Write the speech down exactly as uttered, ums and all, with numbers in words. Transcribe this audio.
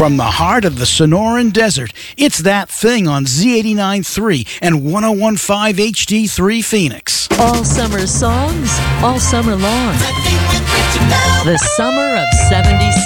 From the heart of the Sonoran Desert, it's That Thing on Z eighty-nine point three and one oh one point five H D three Phoenix. All summer songs, all summer long. The summer of seventy-six.